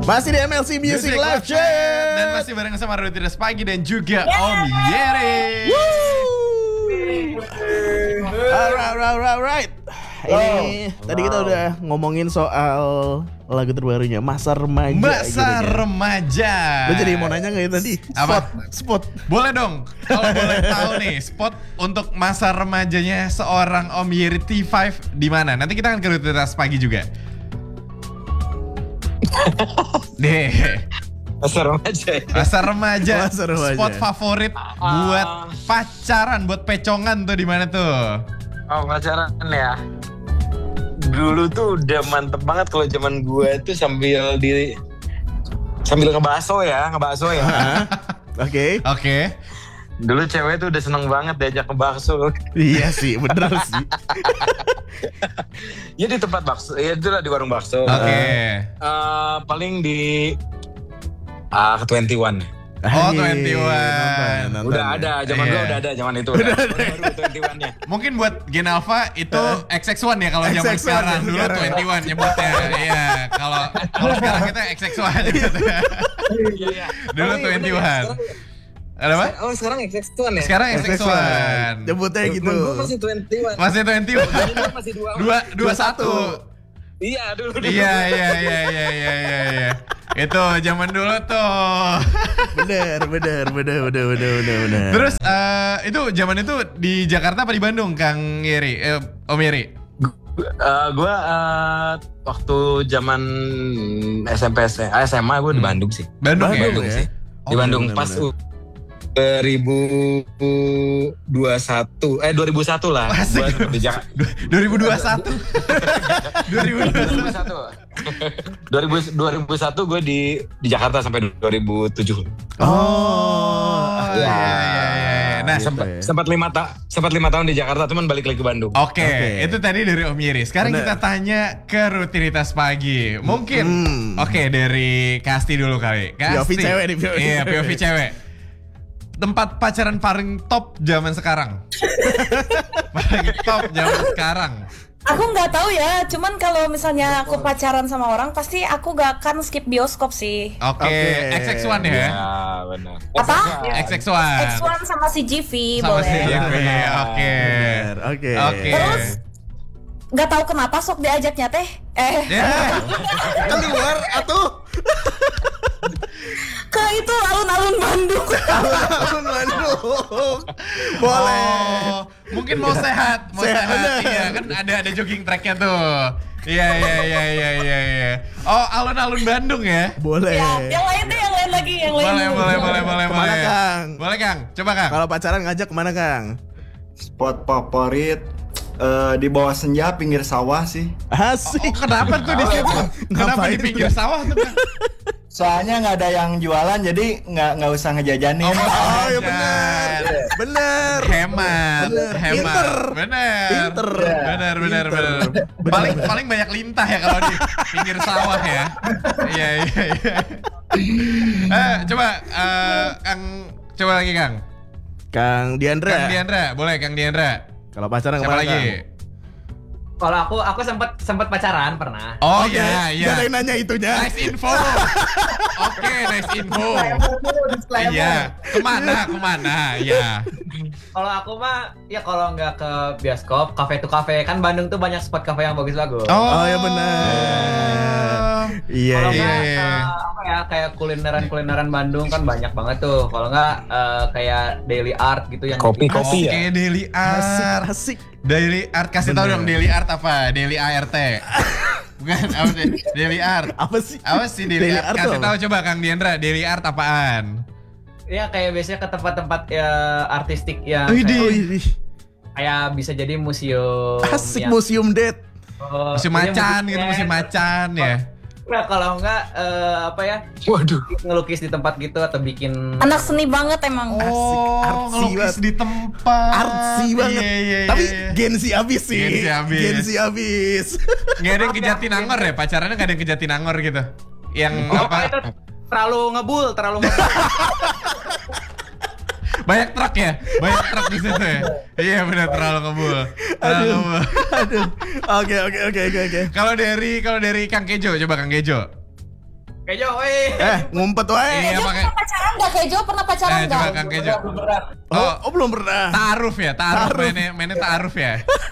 Masih di MLC Music Live Chat. Dan masih bareng sama Rutinitas Pagi dan juga Om Yeri. Alright. Ini tadi kita udah ngomongin soal lagu terbarunya Masa Remaja. Masa Remaja. Lo jadi mau nanya nggak ya tadi? Spot. Boleh dong. Kalau boleh tahu nih, spot untuk masa remajanya seorang Om Yeri T5 di mana? Nanti kita akan ke Rutinitas Pagi juga. Deh. Masa remaja. Masa remaja. Spot Remaja. favorit buat pacaran, buat pecongan tuh di mana tuh? Oh, pacaran ya. Dulu tuh udah mantep banget kalau zaman gue tuh sambil ngebaso ya. Oke. Dulu cewek tuh udah seneng banget diajak ngebaso. Iya sih, bener sih. Ya di tempat bakso, ya itulah di warung bakso. Oke. Paling di ke 21. Oh, 21. Nonton Udah ya. ada, zaman Iya. gue udah ada zaman itu. Baru 21-nya. Mungkin buat Gen Alpha itu XX1 ya kalau zaman XX1 sekarang. Dulu sekarang. 21 nyebutnya. Iya, kalau sekarang kita XX1 gitu. Iya. Dulu 21. Ada apa? Oh, sekarang XX1 ya? Sekarang XX1. Jemputnya gitu. Gue masih 21. Masih 21. Masih 21. Iya, dulu. Iya. Itu zaman dulu tuh. Bener. Terus itu zaman itu di Jakarta apa di Bandung, Kang Yeri? Om Yeri? Gue waktu zaman SMP SMA gue di Bandung sih. Bandung ya? Sih. Di Bandung pas 2001 lah. Asik. Gua di Jakarta. 2021. 2001 gue di Jakarta sampai 2007. Iya. Nah, Sempat 5 tahun di Jakarta, cuman balik lagi ke Bandung. Oke, itu tadi dari Om Yeri. Sekarang Bener. kita tanya ke Rutinitas Pagi. Mungkin, oke, dari Kasti dulu kali. POV cewek nih, POV Iya, cewek. POV cewek. Tempat pacaran paling top zaman sekarang. Paling top zaman sekarang. Aku nggak tahu ya, cuman kalau misalnya aku pacaran sama orang pasti aku gak akan skip bioskop sih. Oke, XX1 ya? Ya, benar. Apa? XX1. X1 sama si GV Sama boleh. si JV. Oke. Oke. Terus nggak tahu kenapa sok diajaknya teh. Ya. Keluar atuh. Ke itu alun-alun Bandung. Bandung. Boleh. Oh, mungkin mau sehat, bener. Iya, kan ada jogging tracknya tuh. Iya. Oh, alun-alun Bandung ya? Boleh. Ya, yang lain lagi, yang lain. Boleh. Kemana, Kang? Boleh, Kang. Coba, Kang. Kalau pacaran ngajak kemana, Kang? Spot favorit di bawah senja pinggir sawah sih. Asik. Oh, kenapa tuh di situ? Kenapa Ngapain di pinggir sawah tuh, Kang? Soalnya nggak ada yang jualan jadi nggak usah ngejajanin. Oh ya bener. Hemat. Pinter. Bener. Paling banyak lintah ya kalau di pinggir sawah ya. Iya. Coba lagi Kang. Kang Diandra. Boleh Kang Diandra. Kalau pacaran Siapa kemana, lagi? Kang? Kalau aku sempat pacaran pernah. Oh Oke, iya. Gak ada yang nanya itunya. Nice info. Oke, nice info. Iya. Kemana? Ya. Kalau aku mah ya kalau nggak ke bioskop, kafe to kafe, kan Bandung tuh banyak spot kafe yang bagus-bagus. Oh ya benar. Iya. Kalau Iya. nggak apa ya kayak kulineran Bandung kan banyak banget tuh. Kalau nggak kayak daily art gitu yang Kopi Oke, ya. daily art. Asik. Daily art, kasih tahu dong daily art apa? Daily ART. Bukan apa sih? Daily art. Apa sih? Apa sih daily art? Kasih tuh tahu coba Kang Diandra, daily art apaan? Ya kayak biasanya ke tempat-tempat ya, artistik yang Widih. kayak bisa jadi museum. Asik yang- museum date. Musim macan gitu, musim macan ya. Nah kalau enggak apa ya? Waduh. Ngelukis di tempat gitu atau bikin Anak seni banget emang. Oh, artsy ngelukis banget. di tempat. Artsy banget. Iya. Tapi Gensi abis sih. Gensi abis. Nggak ada yang ke Jatinangor ya? Pacarannya nggak ada yang ke Jatinangor gitu? Yang apa? itu terlalu ngebul. Banyak truk ya? Banyak truk di situ ya? Iya benar, terlalu ngebul. Aduh. Oke. Kalau dari Kang Kejo, coba Kang Kejo. Kejo, weh. Ngumpet wae. Iya, Kejo pakai. pernah pacaran nggak? Kejo pernah pacaran Coba nggak? Kang Kejo. Oh, belum pernah. Ta'aruf ya, ta'aruf mainnya ta'aruf ya.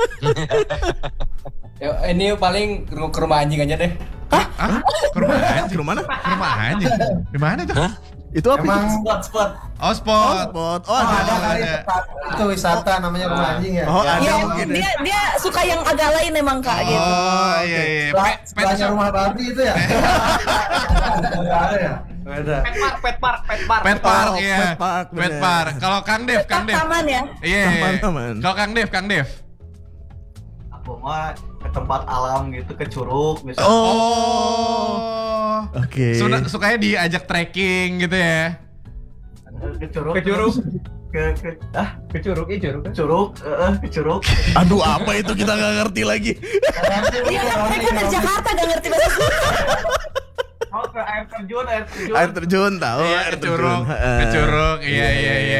Ini paling ke rumah anjing aja deh. Hah? Ke rumah anjing? Ke mana? Ke rumah anjing? Di mana tuh? Itu apa? Emang itu? spot. Oh, spot. Spot. Oh, Ada kali ada. tempat itu wisata namanya rumah anjing ya. Oh, ada Iya, mungkin ya. dia suka yang agak lain emang Kak gitu. Oh, iya iya. Pet Sebelahnya shop. rumah babi itu ya. Enggak ada ya? Ada. Pet park. Pet park Oh, ya. pet park, Pet bener. park. Kalau Kang Dev. Taman ya. Iya. Taman. Kalau Kang Dev. Aku mah ke tempat alam gitu, ke curug misalnya. Oh. Oke. Sukanya diajak trekking gitu ya. Ke curug. Ke curug. Ke curug. Ke curug. Aduh, apa itu kita nggak ngerti lagi. Iya, mereka dari Jakarta gak ngerti bahasa Sunda. Oh, ke air terjun. Air terjun tahu, Iya, air ke curug. terjun. Ke curug. Iya.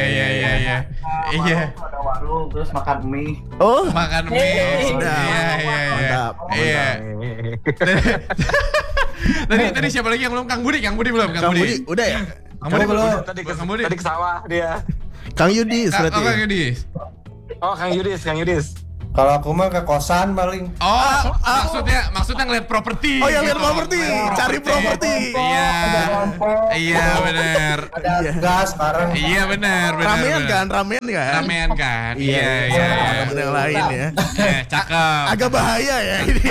Iya. Ada warung, terus makan mie. Oh, Makan mie. sedap. Iya. Mantap. Iya. Tadi siapa lagi yang belum? Kang Budi belum? Kang Budi, udah ya? Kang Budi belum? Tadi Kang Budi. ke sawah dia. Kang Yudis Oh, berarti. Kang Yudis. Oh, Kang Yudis. Kalau aku mah ke kosan paling. Oh, maksudnya ngeliat properti. Oh, yang gitu. lihat properti, cari properti. Iya. Iya, benar. Ada Iya. gas sekarang. Iya, benar. Ramean kan? Ramean kan? Iya. Temen yang lain ya. Iya, cakep. Agak bahaya ya ini.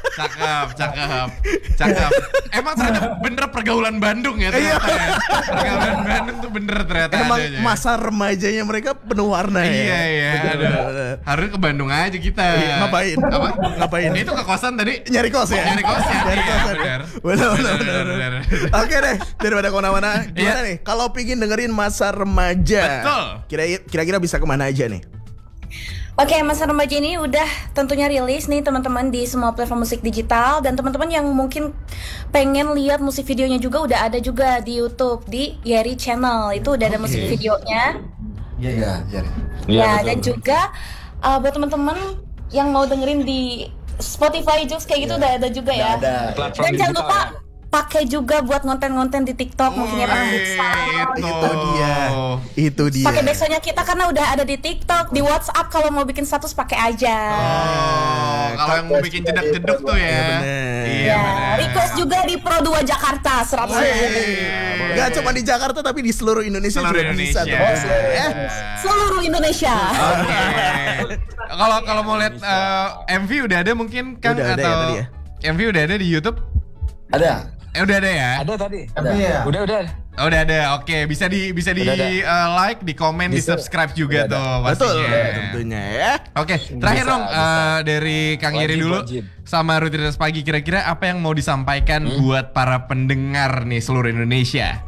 Cakep. Emang ternyata bener pergaulan Bandung ya ternyata ya. Pergaulan Bandung tuh bener ternyata Emang adanya. masa remajanya mereka penuh warna ya. Iya. Bener, Aduh. bener. Harus ke Bandung aja kita. Iya, ngapain? Apa? Ngapain? Itu ke kosan tadi. Nyari kos ya? Nyari kos ya? Nyari Iya, kosan bener. ya? Bener. Oke deh, daripada kemana-mana. Gimana Iya. nih? Kalau pingin dengerin masa remaja, Betul. Kira-kira bisa kemana aja nih? Oke, masa remaja ini udah tentunya rilis nih teman-teman di semua platform musik digital, dan teman-teman yang mungkin pengen lihat musik videonya juga udah ada juga di YouTube di Yeri Channel. Itu udah ada musik videonya. Iya. Ya, dan juga buat teman-teman yang mau dengerin di Spotify Jux kayak gitu udah ada juga ya. Platform Dan jangan digital lupa ya. pakai juga buat konten-konten di TikTok mungkin ya pakai backsound. Itu dia. Pakai backsoundnya kita karena udah ada di TikTok, di WhatsApp kalau mau bikin status pakai aja. Oh, kalau yang mau bikin jedak-jeduk tuh ya. Iya, bener. Iya, Ya, bener. request juga di Pro 2 Jakarta 100. Gak cuma di Jakarta tapi di seluruh Indonesia Seluruh juga bisa Indonesia. tuh. Ya. Seluruh Indonesia. Oke. Kalau mau lihat MV udah ada mungkin Kang Udah ada ya atau tadi ya? MV udah ada di YouTube? Ada. Udah ada ya? Ada tadi. Tapi ya. Udah. Oh, udah ada. Oke, bisa di Udah ada. like, di komen, di subscribe juga tuh Betul, pastinya. tentunya ya. Oke, terakhir Bisa, dong bisa. Dari Kang Yeri Wajib, dulu wajib. sama Rutinitas Pagi, kira-kira apa yang mau disampaikan buat para pendengar nih seluruh Indonesia?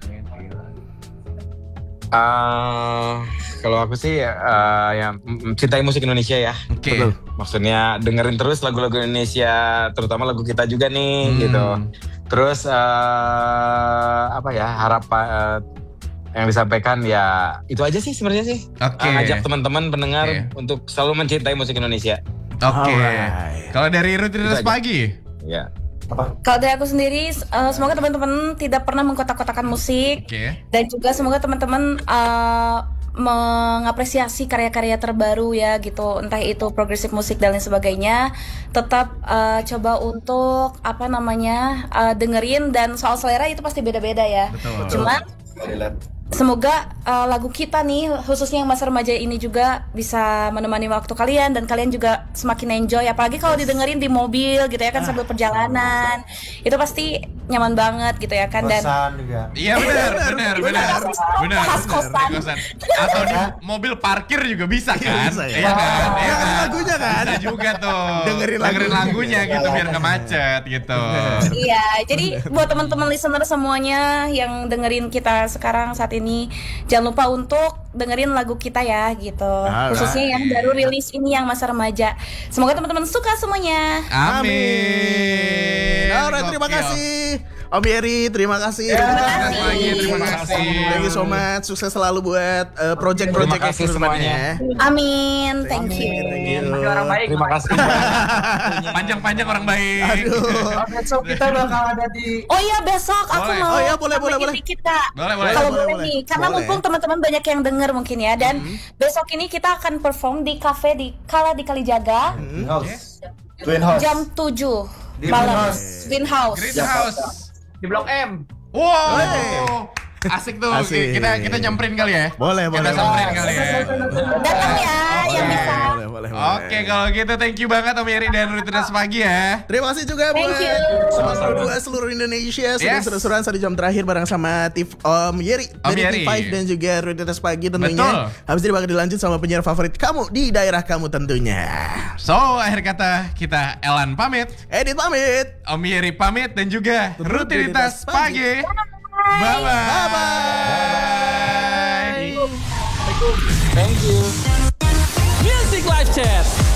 Kalau aku sih cintai musik Indonesia ya. Oke. Maksudnya dengerin terus lagu-lagu Indonesia, terutama lagu kita juga nih gitu. Terus apa ya yang disampaikan ya itu aja sih sebenarnya sih. Oke. Ngajak teman-teman pendengar Oke. untuk selalu mencintai musik Indonesia. Oke. Alright. Kalau dari Rutinitas Itu aja. Pagi? Ya. Kalau dari aku sendiri, semoga teman-teman tidak pernah mengkotak-kotakan musik. Oke. Dan juga semoga teman-teman mengapresiasi karya-karya terbaru ya gitu, entah itu progresif musik dan lain sebagainya. Tetap coba untuk dengerin, dan soal selera itu pasti beda-beda ya. Betul. Cuman semoga lagu kita nih, khususnya yang masa remaja ini juga bisa menemani waktu kalian, dan kalian juga semakin enjoy, apalagi kalau didengerin di mobil gitu ya kan, sambil perjalanan. Itu pasti nyaman banget gitu ya kan. Dan Kosan juga. Iya benar. Khas kosan. Di kosan. Atau di mobil parkir juga bisa kan? Bisa ya. Iya kan? Iya kan? Lagunya kan? Bisa juga tuh. Dengerin lagunya gitu biar nggak macet gitu. Iya, jadi buat teman-teman listener semuanya yang dengerin kita sekarang saat ini, jangan lupa untuk dengerin lagu kita ya gitu. Alright. Khususnya yang baru rilis ini yang masa remaja. Semoga teman-teman suka semuanya. Amin. Alright, terima Gokil. kasih Om Yeri, terima kasih. Rutinitas pagi, terima kasih. Thank you so much. Sukses selalu buat project-project Terima kasih semuanya. Amin, thank you. Orang baik. Terima kasih. Panjang-panjang orang baik. Aduh. Besok kita bakal ada di Oh iya besok aku Boleh. mau Oh iya, boleh, boleh, tambahin boleh. dikit Kak. Boleh, boleh. Kalau Boleh, boleh boleh. nih, karena Boleh. mumpung teman-teman banyak yang denger mungkin ya. Dan besok ini kita akan perform di cafe di Kalijaga House. Twin House. jam 7 Di malam. Greenhouse. Greenhouse. Greenhouse. Di Blok M. Wow. Asik tuh. Asik. Kita nyamperin kali ya. Boleh, Kita boleh. samperin kali ya. Datang ya yang bisa. Boleh. Oke, kalau gitu thank you banget Om Yeri dan Rutinitas pagi ya. Terima kasih juga Thank buat you. semua berdua seluruh Indonesia. Sudah Yes. seru-seruan satu jam terakhir bareng sama Om Yeri Om dari Yeri. T5 dan juga Rutinitas Pagi tentunya. Betul. Habis ini bakal dilanjut sama penyiar favorit kamu di daerah kamu tentunya. So, akhir kata kita Elan pamit, Edit pamit. Om Yeri pamit dan juga Rutinitas pagi. Bye-bye. Bye. Thank you. Music Live Chat.